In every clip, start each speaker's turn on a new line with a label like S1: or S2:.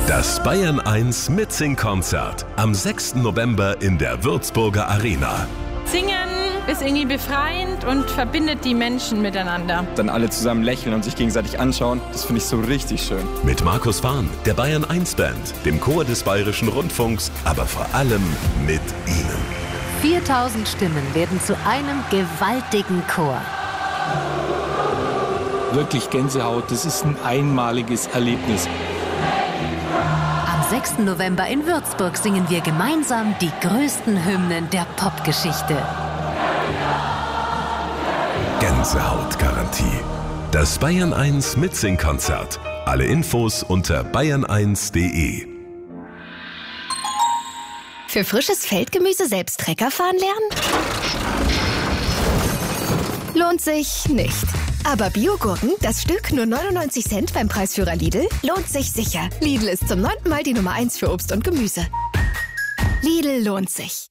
S1: Das Bayern 1 Mitsing-Konzert am 6. November in der Würzburger Arena.
S2: Singen ist irgendwie befreiend und verbindet die Menschen miteinander.
S3: Dann alle zusammen lächeln und sich gegenseitig anschauen, das finde ich so richtig schön.
S1: Mit Markus Fahn, der Bayern 1 Band, dem Chor des Bayerischen Rundfunks, aber vor allem mit Ihnen.
S4: 4000 Stimmen werden zu einem gewaltigen Chor.
S5: Wirklich Gänsehaut, das ist ein einmaliges Erlebnis.
S4: Am 6. November in Würzburg singen wir gemeinsam die größten Hymnen der Popgeschichte.
S1: Gänsehautgarantie. Das Bayern 1 Mitsing-Konzert. Alle Infos unter bayern1.de.
S6: Für frisches Feldgemüse selbst Trecker fahren lernen? Lohnt sich nicht. Aber Biogurken, das Stück nur 99 Cent beim Preisführer Lidl, lohnt sich sicher. Lidl ist zum 9. Mal die Nummer 1 für Obst und Gemüse. Lidl lohnt sich.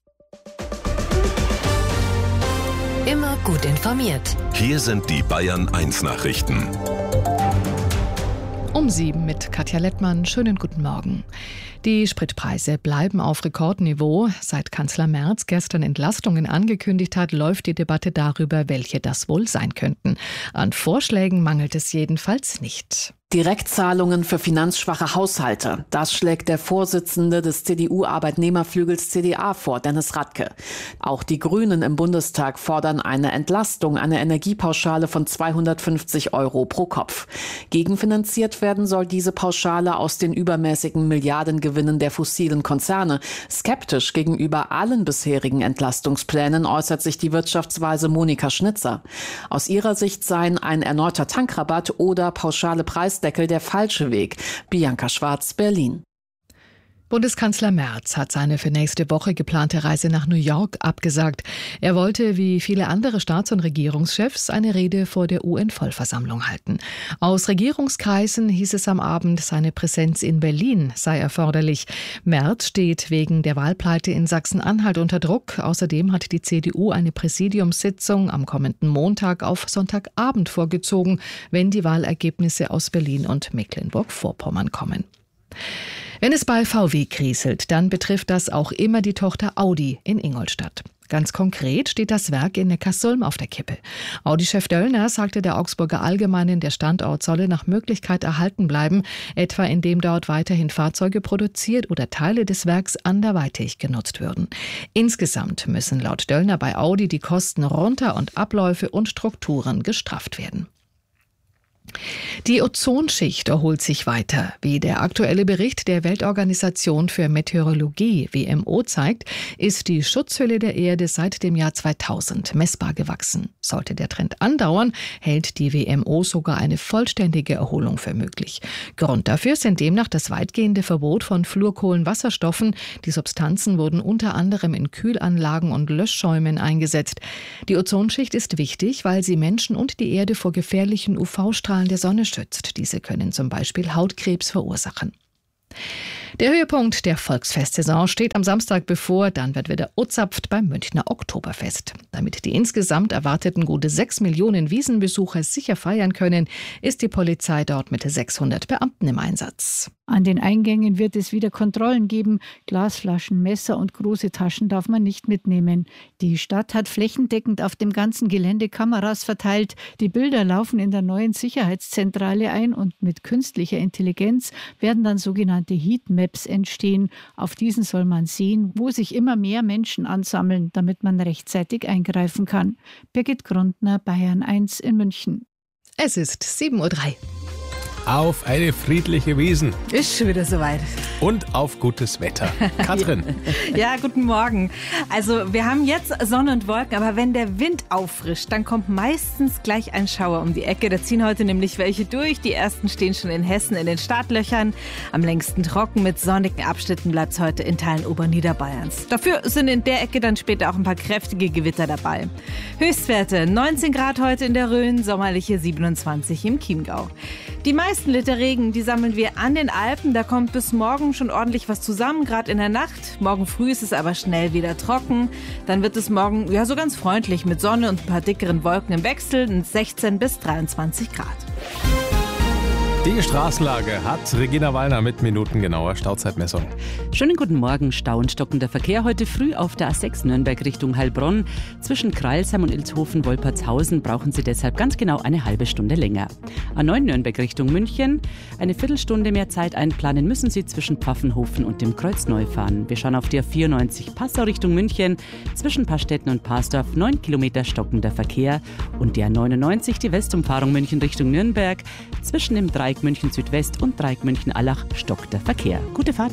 S4: Immer gut informiert.
S1: Hier sind die Bayern 1 Nachrichten.
S7: Um 7 mit Katja Lettmann. Schönen guten Morgen. Die Spritpreise bleiben auf Rekordniveau. Seit Kanzler Merz gestern Entlastungen angekündigt hat, läuft die Debatte darüber, welche das wohl sein könnten. An Vorschlägen mangelt es jedenfalls nicht.
S8: Direktzahlungen für finanzschwache Haushalte. Das schlägt der Vorsitzende des CDU-Arbeitnehmerflügels CDA vor, Dennis Radke. Auch die Grünen im Bundestag fordern eine Entlastung, eine Energiepauschale von 250 € pro Kopf. Gegenfinanziert werden soll diese Pauschale aus den übermäßigen Milliardengewinnen der fossilen Konzerne. Skeptisch gegenüber allen bisherigen Entlastungsplänen äußert sich die Wirtschaftsweise Monika Schnitzer. Aus ihrer Sicht seien ein erneuter Tankrabatt oder pauschale Preisdeckel der falsche Weg. Bianca Schwarz, Berlin.
S7: Bundeskanzler Merz hat seine für nächste Woche geplante Reise nach New York abgesagt. Er wollte, wie viele andere Staats- und Regierungschefs, eine Rede vor der UN-Vollversammlung halten. Aus Regierungskreisen hieß es am Abend, seine Präsenz in Berlin sei erforderlich. Merz steht wegen der Wahlpleite in Sachsen-Anhalt unter Druck. Außerdem hat die CDU eine Präsidiumssitzung am kommenden Montag auf Sonntagabend vorgezogen, wenn die Wahlergebnisse aus Berlin und Mecklenburg-Vorpommern kommen. Wenn es bei VW kriselt, dann betrifft das auch immer die Tochter Audi in Ingolstadt. Ganz konkret steht das Werk in Neckarsulm auf der Kippe. Audi-Chef Döllner sagte der Augsburger Allgemeinen, der Standort solle nach Möglichkeit erhalten bleiben, etwa indem dort weiterhin Fahrzeuge produziert oder Teile des Werks anderweitig genutzt würden. Insgesamt müssen laut Döllner bei Audi die Kosten runter und Abläufe und Strukturen gestrafft werden. Die Ozonschicht erholt sich weiter. Wie der aktuelle Bericht der Weltorganisation für Meteorologie WMO zeigt, ist die Schutzhülle der Erde seit dem Jahr 2000 messbar gewachsen. Sollte der Trend andauern, hält die WMO sogar eine vollständige Erholung für möglich. Grund dafür sind demnach das weitgehende Verbot von Fluorkohlenwasserstoffen. Die Substanzen wurden unter anderem in Kühlanlagen und Löschschäumen eingesetzt. Die Ozonschicht ist wichtig, weil sie Menschen und die Erde vor gefährlichen UV-Strahlen der Sonne schützt. Diese können zum Beispiel Hautkrebs verursachen. Der Höhepunkt der Volksfestsaison steht am Samstag bevor, dann wird wieder ozapft beim Münchner Oktoberfest. Damit die insgesamt erwarteten gute 6 Millionen Wiesenbesucher sicher feiern können, ist die Polizei dort mit 600 Beamten im Einsatz.
S9: An den Eingängen wird es wieder Kontrollen geben. Glasflaschen, Messer und große Taschen darf man nicht mitnehmen. Die Stadt hat flächendeckend auf dem ganzen Gelände Kameras verteilt. Die Bilder laufen in der neuen Sicherheitszentrale ein und mit künstlicher Intelligenz werden dann sogenannte Heatmaps entstehen. Auf diesen soll man sehen, wo sich immer mehr Menschen ansammeln, damit man rechtzeitig eingreifen kann. Birgit Grundner, Bayern 1 in München.
S7: Es ist 7:03 Uhr.
S10: Auf eine friedliche Wiesn.
S11: Ist schon wieder soweit.
S10: Und auf gutes Wetter. Katrin.
S11: Ja, guten Morgen. Also wir haben jetzt Sonne und Wolken, aber wenn der Wind auffrischt, dann kommt meistens gleich ein Schauer um die Ecke. Da ziehen heute nämlich welche durch. Die ersten stehen schon in Hessen in den Startlöchern. Am längsten trocken mit sonnigen Abschnitten bleibt es heute in Teilen Oberniederbayerns. Dafür sind in der Ecke dann später auch ein paar kräftige Gewitter dabei. Höchstwerte 19 Grad heute in der Rhön, sommerliche 27 im Chiemgau. Die meisten Liter Regen, die sammeln wir an den Alpen. Da kommt bis morgen schon ordentlich was zusammen, gerade in der Nacht. Morgen früh ist es aber schnell wieder trocken. Dann wird es morgen so ganz freundlich mit Sonne und ein paar dickeren Wolken im Wechsel, 16 bis 23 Grad.
S10: Die Straßenlage hat Regina Wallner mit minutengenauer Stauzeitmessung.
S12: Schönen guten Morgen. Stau und stockender Verkehr heute früh auf der A6 Nürnberg Richtung Heilbronn. Zwischen Kreilsheim und Ilshofen-Wolpertshausen brauchen Sie deshalb ganz genau eine halbe Stunde länger. A9 Nürnberg Richtung München. Eine Viertelstunde mehr Zeit einplanen müssen Sie zwischen Pfaffenhofen und dem Kreuz Neufahren. Wir schauen auf die A94 Passau Richtung München. Zwischen Pastetten und Parsdorf 9 Kilometer stockender Verkehr. Und die A99 die Westumfahrung München Richtung Nürnberg. Zwischen dem Dreieck München Südwest und Dreieck München Allach stockt der Verkehr. Gute Fahrt.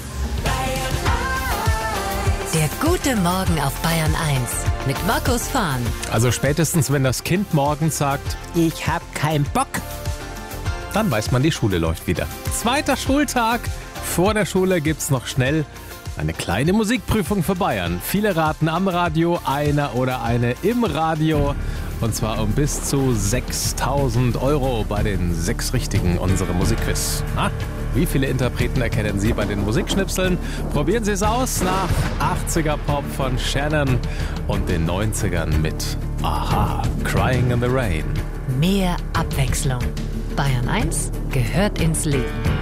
S4: Der gute Morgen auf Bayern 1 mit Markus Fahn.
S10: Also spätestens, wenn das Kind morgens sagt, ich hab keinen Bock, dann weiß man, die Schule läuft wieder. Zweiter Schultag. Vor der Schule gibt's noch schnell eine kleine Musikprüfung für Bayern. Viele raten am Radio, einer oder eine im Radio. Und zwar um bis zu 6.000 € bei den 6 Richtigen unserem Musikquiz. Wie viele Interpreten erkennen Sie bei den Musikschnipseln? Probieren Sie es aus nach 80er Pop von Shannon und den 90ern mit Aha, Crying in the Rain.
S4: Mehr Abwechslung. Bayern 1 gehört ins Leben.